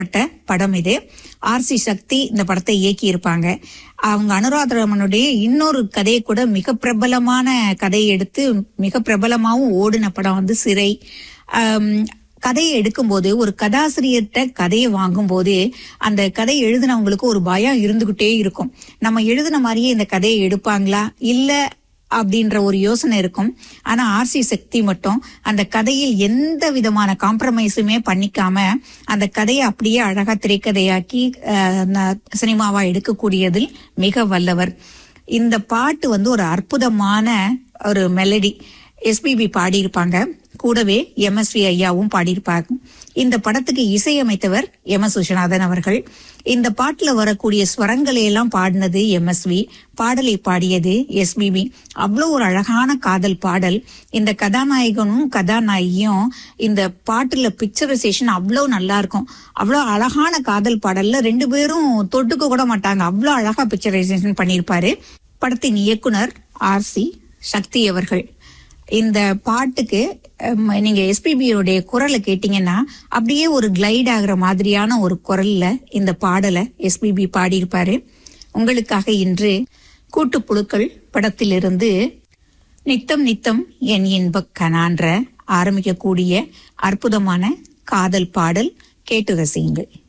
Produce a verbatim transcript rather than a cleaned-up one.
படம் இது. R C சக்தி இந்த படத்தை இயக்கி இருப்பாங்க. அவங்க அனுராதரமனுடைய இன்னொரு கதையை கூட மிக பிரபலமான கதையை எடுத்து மிக பிரபலமாவும் ஓடின படம் வந்து சிறை. கதையை எடுக்கும்போது ஒரு கதாசிரியர்கிட்ட கதையை வாங்கும் போது அந்த கதையை எழுதினவங்களுக்கு ஒரு பயம் இருந்துகிட்டே இருக்கும். நம்ம எழுதின மாதிரியே இந்த கதையை எடுப்பாங்களா இல்ல அப்படின்ற ஒரு யோசனை இருக்கும். ஆனா ஆர் சி சக்தி மட்டும் அந்த கதையில் எந்த விதமான காம்ப்ரமைஸுமே பண்ணிக்காம அந்த கதையை அப்படியே அழகா திரைக்கதையாக்கி சினிமாவா எடுக்கக்கூடியதில் மிக வல்லவர். இந்த பாட்டு வந்து ஒரு அற்புதமான ஒரு மெலடி. எஸ்பிபி பாடியிருப்பாங்க, கூடவே எம் எஸ் வி ஐயாவும் பாடியிருப்பாங்க. இந்த படத்துக்கு இசையமைத்தவர் எம் எஸ் விஸ்வநாதன் அவர்கள். இந்த பாட்டுல வரக்கூடிய ஸ்வரங்களை எல்லாம் பாடினது எம் எஸ் வி, பாடலை பாடியது எஸ்பிபி. அவ்வளோ ஒரு அழகான காதல் பாடல். இந்த கதாநாயகனும் கதாநாயகியும் இந்த பாட்டுல பிக்சரைசேஷன் அவ்வளோ நல்லா இருக்கும். அவ்வளோ அழகான காதல் பாடல்ல ரெண்டு பேரும் தொட்டுக்க கூட மாட்டாங்க, அவ்வளோ அழகா பிக்சரைசேஷன் பண்ணியிருப்பாரு. படத்தின் இயக்குனர் ஆர் சி சக்தி அவர்கள். இந்த பாட்டுக்கு நீங்க எஸ்பிபியோடைய குரலை கேட்டீங்கன்னா அப்படியே ஒரு கிளைட் ஆகிற மாதிரியான ஒரு குரல்ல இந்த பாடலை எஸ்பிபி பாடியிருப்பாரு. உங்களுக்காக இன்று கூட்டுப்புழுக்கள் படத்திலிருந்து நித்தம் நித்தம் என் இன்பக் கனான்ற ஆரம்பிக்கக்கூடிய அற்புதமான காதல் பாடல் கேட்டு ரசியுங்கள்.